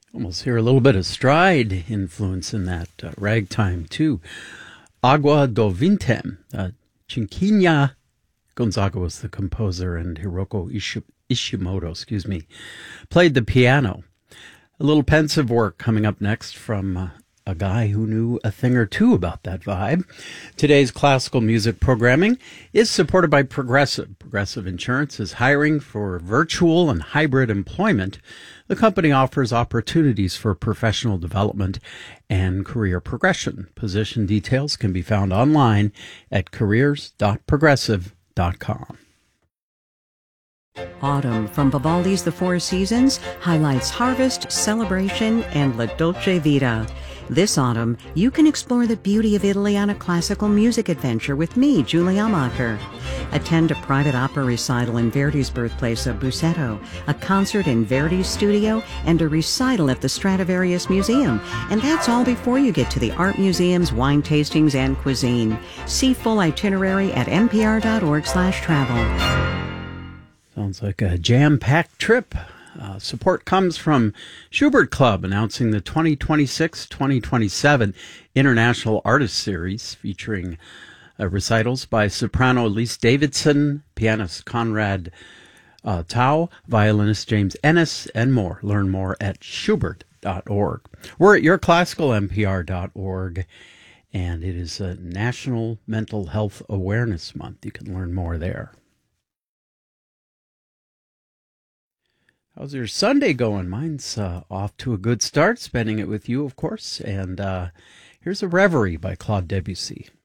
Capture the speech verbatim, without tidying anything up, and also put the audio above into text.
Almost hear a little bit of stride influence in that uh, ragtime, too. Agua do Vintem. Uh, Chinquinha Gonzaga was the composer, and Hiroko Ishi- Ishimoto, excuse me, played the piano. A little pensive work coming up next from uh, a guy who knew a thing or two about that vibe. Today's classical music programming is supported by Progressive. Progressive Insurance is hiring for virtual and hybrid employment. The company offers opportunities for professional development and career progression. Position details can be found online at careers dot progressive dot com. Autumn from Vivaldi's The Four Seasons highlights harvest, celebration, and La Dolce Vita. This autumn, you can explore the beauty of Italy on a classical music adventure with me, Julie Amacher. Attend a private opera recital in Verdi's birthplace of Busseto, a concert in Verdi's studio, and a recital at the Stradivarius Museum. And that's all before you get to the art museums, wine tastings, and cuisine. See full itinerary at npr dot org slash travel. Sounds like a jam-packed trip. Uh, support comes from Schubert Club, announcing the twenty twenty-six twenty twenty-seven International Artist Series, featuring uh, recitals by soprano Elise Davidson, pianist Conrad uh, Tao, violinist James Ennis, and more. Learn more at schubert dot org. We're at your classical n p r dot org, and it is a National Mental Health Awareness Month. You can learn more there. How's your Sunday going? Mine's uh, off to a good start, spending it with you, of course. And uh, here's a Reverie by Claude Debussy.